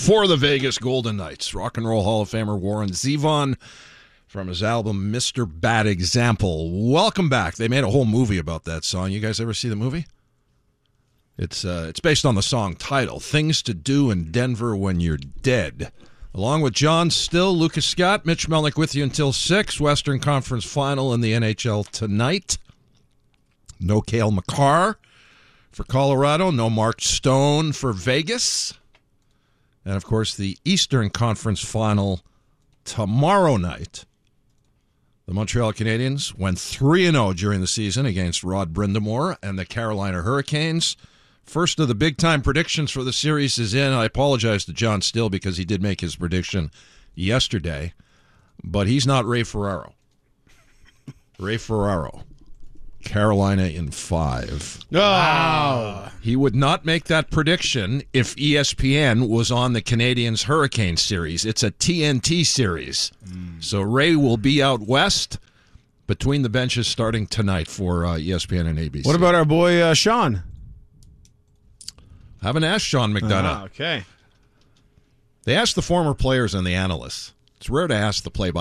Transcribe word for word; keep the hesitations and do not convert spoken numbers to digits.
for the Vegas Golden Knights. Rock and Roll Hall of Famer Warren Zevon from his album Mister Bad Example. Welcome back. They made a whole movie about that song. You guys ever see the movie? It's uh, it's based on the song title, Things to Do in Denver When You're Dead. Along with John Still, Lucas Scott, Mitch Melnick with you until six. Western Conference Final in the N H L tonight. No Cale Makar for Colorado. No Mark Stone for Vegas. And, of course, the Eastern Conference Final tomorrow night. The Montreal Canadiens went three and oh during the season against Rod Brind'Amour and the Carolina Hurricanes. First of the big-time predictions for the series is in. I apologize to John Still because he did make his prediction yesterday, but he's not Ray Ferraro. Ray Ferraro, Carolina in five. Wow. He would not make that prediction if E S P N was on the Canadiens Hurricane series. It's a T N T series. Mm. So Ray will be out west between the benches starting tonight for uh, E S P N and A B C. What about our boy uh, Sean? Haven't asked Sean McDonough. Uh-huh, okay. They asked the former players and the analysts. It's rare to ask the play-by